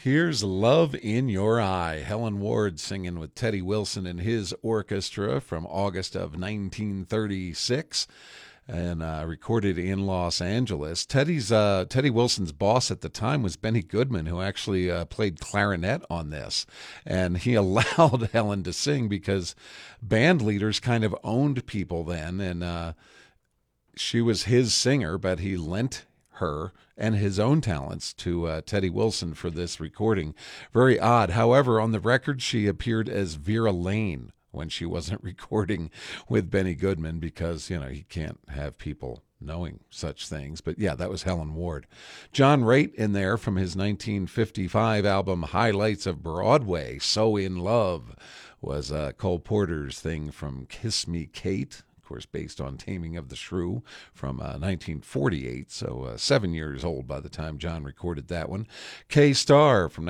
Here's Love in Your Eye. Helen Ward singing with Teddy Wilson and his orchestra from August of 1936 and recorded in Los Angeles. Teddy Wilson's boss at the time was Benny Goodman, who actually played clarinet on this. And he allowed Helen to sing because band leaders kind of owned people then. And she was his singer, but he lent her and his own talents to Teddy Wilson for this recording. Very odd. However, on the record, she appeared as Vera Lane when she wasn't recording with Benny Goodman because, you know, he can't have people knowing such things. But yeah, that was Helen Ward. John Raitt in there from his 1955 album Highlights of Broadway, So in Love, was Cole Porter's thing from Kiss Me Kate, of course, based on Taming of the Shrew from 1948, so 7 years old by the time John recorded that one. K-Star from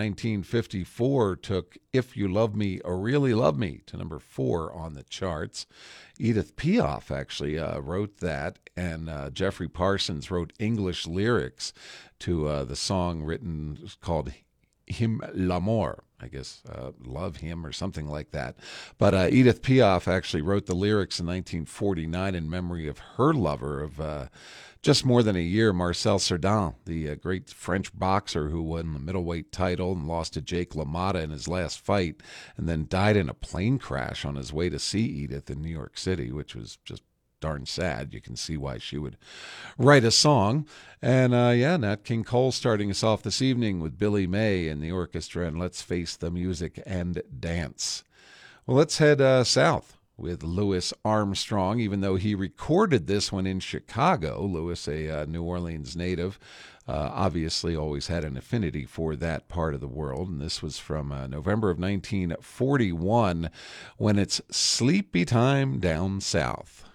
1954 took If You Love Me or Really Love Me to number 4 on the charts. Edith Piaf actually wrote that, and Jeffrey Parsons wrote English lyrics to the song written called Him L'Amour, I guess, Love Him or something like that. But Edith Piaf actually wrote the lyrics in 1949 in memory of her lover of just more than a year, Marcel Cerdan, the great French boxer who won the middleweight title and lost to Jake LaMotta in his last fight, and then died in a plane crash on his way to see Edith in New York City, which was just darn sad. You can see why she would write a song. And Nat King Cole starting us off this evening with Billy May and the orchestra, and Let's Face the Music and Dance. Well, let's head south with Louis Armstrong, even though he recorded this one in Chicago. Louis, a New Orleans native, obviously always had an affinity for that part of the world. And this was from November of 1941 when it's Sleepy Time Down South.